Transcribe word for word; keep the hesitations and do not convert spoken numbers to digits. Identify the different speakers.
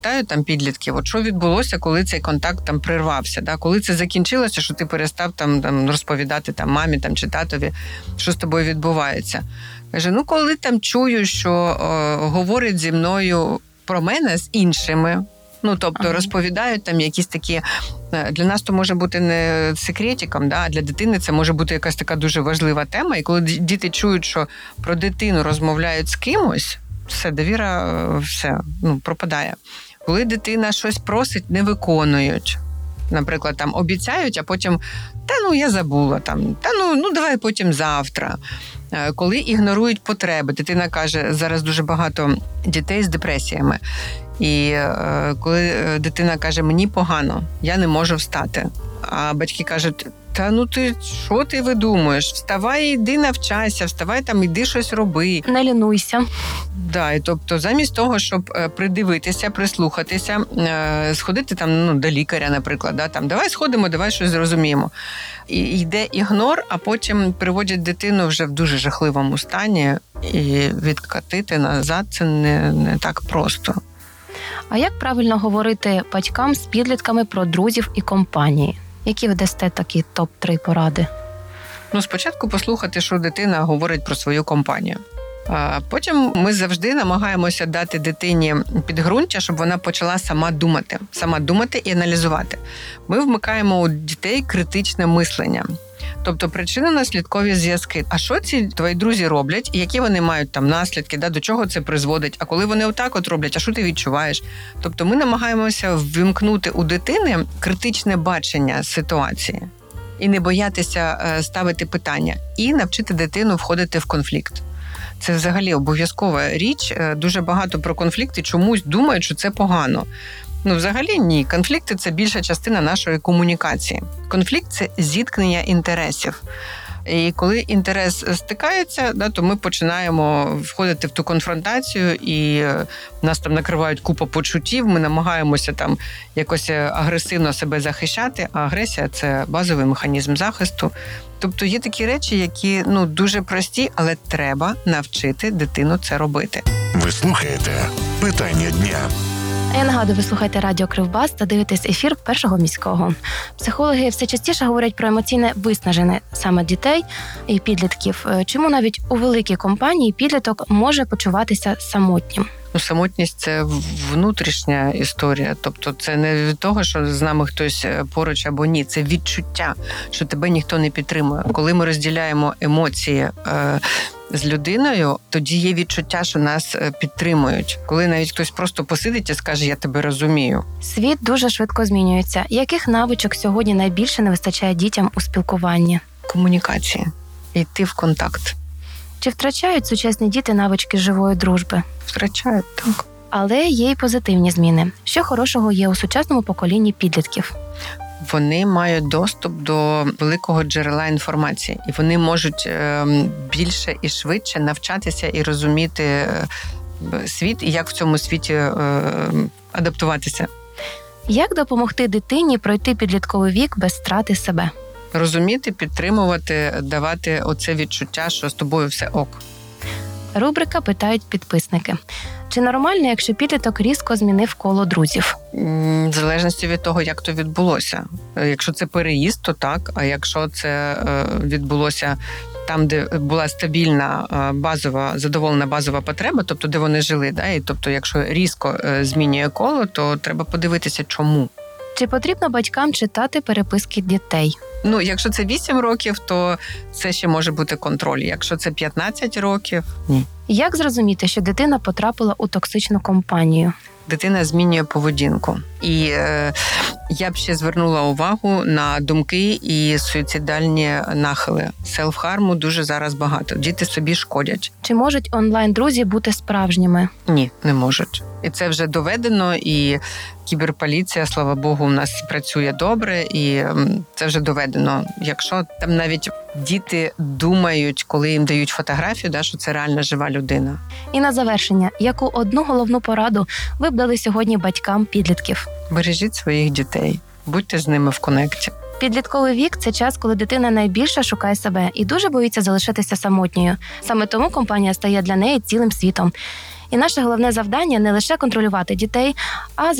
Speaker 1: Питаю там підлітків, от що відбулося, коли цей контакт там прервався, да? Коли це закінчилося, що ти перестав там, там розповідати там мамі там, чи татові, що з тобою відбувається. Каже, ну коли там чую, що о, говорить зі мною про мене з іншими, ну, тобто ага. розповідають там якісь такі, для нас то може бути не секретиком, да? А для дитини це може бути якась така дуже важлива тема, і коли діти чують, що про дитину розмовляють з кимось, все, довіра, все, ну, пропадає. Коли дитина щось просить, не виконують. Наприклад, там обіцяють, а потім, та ну я забула, там, та ну, ну давай потім завтра. Коли ігнорують потреби, дитина каже, зараз дуже багато дітей з депресіями. І е, коли дитина каже, мені погано, я не можу встати. А батьки кажуть, та ну ти, що ти видумуєш? Вставай, йди навчайся, вставай там, іди щось роби.
Speaker 2: Не лінуйся.
Speaker 1: Да, і тобто замість того, щоб придивитися, прислухатися, сходити там, ну, до лікаря, наприклад, да, там, давай сходимо, давай щось зрозуміємо. І йде ігнор, а потім приводять дитину вже в дуже жахливому стані, і відкатити назад це не, не так просто.
Speaker 2: А як правильно говорити батькам з підлітками про друзів і компанії? Які ви дасте такі топ три поради?
Speaker 1: Ну, спочатку послухати, що дитина говорить про свою компанію. А потім ми завжди намагаємося дати дитині підґрунтя, щоб вона почала сама думати. Сама думати і аналізувати. Ми вмикаємо у дітей критичне мислення. Тобто причинно-наслідкові зв'язки. А що ці твої друзі роблять? І які вони мають там наслідки? Да? До чого це призводить? А коли вони отак от роблять, а що ти відчуваєш? Тобто ми намагаємося ввімкнути у дитини критичне бачення ситуації. І не боятися ставити питання. І навчити дитину входити в конфлікт. Це взагалі обов'язкова річ. Дуже багато про конфлікти чомусь думають, що це погано. Ну, взагалі ні. Конфлікти – це більша частина нашої комунікації. Конфлікт – це зіткнення інтересів. І коли інтерес стикається, да, то ми починаємо входити в ту конфронтацію, і нас там накривають купа почуттів, ми намагаємося там якось агресивно себе захищати, а агресія – це базовий механізм захисту. Тобто є такі речі, які, ну, дуже прості, але треба навчити дитину це робити.
Speaker 3: Ви слухаєте «Питання дня».
Speaker 2: Я нагадую, ви слухаєте радіо Кривбас та дивитесь ефір Першого міського. Психологи все частіше говорять про емоційне виснаження саме дітей і підлітків. Чому навіть у великій компанії підліток може почуватися самотнім?
Speaker 1: Ну, самотність – це внутрішня історія. Тобто це не від того, що з нами хтось поруч або ні. Це відчуття, що тебе ніхто не підтримує. Коли ми розділяємо емоції е, з людиною, тоді є відчуття, що нас підтримують. Коли навіть хтось просто посидить і скаже, я тебе розумію.
Speaker 2: Світ дуже швидко змінюється. Яких навичок сьогодні найбільше не вистачає дітям у спілкуванні?
Speaker 1: Комунікації. Йти в контакт.
Speaker 2: Чи втрачають сучасні діти навички живої дружби?
Speaker 1: Втрачають, так.
Speaker 2: Але є й позитивні зміни. Що хорошого є у сучасному поколінні підлітків?
Speaker 1: Вони мають доступ до великого джерела інформації. І вони можуть більше і швидше навчатися і розуміти світ, і як в цьому світі адаптуватися.
Speaker 2: Як допомогти дитині пройти підлітковий вік без страти себе?
Speaker 1: Розуміти, підтримувати, давати оце відчуття, що з тобою все ок.
Speaker 2: Рубрика «Питають підписники». Чи нормально, якщо підліток різко змінив коло друзів?
Speaker 1: В залежності від того, як то відбулося. Якщо це переїзд, то так. А якщо це відбулося там, де була стабільна базова, задоволена базова потреба, тобто де вони жили, да? І тобто якщо різко змінює коло, то треба подивитися, чому.
Speaker 2: Чи потрібно батькам читати переписки дітей?
Speaker 1: Ну, якщо це вісім років, то це ще може бути контроль. Якщо це п'ятнадцять років – ні.
Speaker 2: Як зрозуміти, що дитина потрапила у токсичну компанію?
Speaker 1: Дитина змінює поведінку. І е, я б ще звернула увагу на думки і суїцидальні нахили. Селф-харму дуже зараз багато. Діти собі шкодять.
Speaker 2: Чи можуть онлайн-друзі бути справжніми?
Speaker 1: Ні, не можуть. І це вже доведено, і кіберполіція, слава Богу, у нас працює добре, і це вже доведено. Якщо там навіть діти думають, коли їм дають фотографію, да, що це реально жива людина.
Speaker 2: І на завершення, яку одну головну пораду ви б дали сьогодні батькам підлітків?
Speaker 1: Бережіть своїх дітей, будьте з ними в конекті.
Speaker 2: Підлітковий вік – це час, коли дитина найбільше шукає себе і дуже боїться залишитися самотньою. Саме тому компанія стає для неї цілим світом. І наше головне завдання – не лише контролювати дітей, а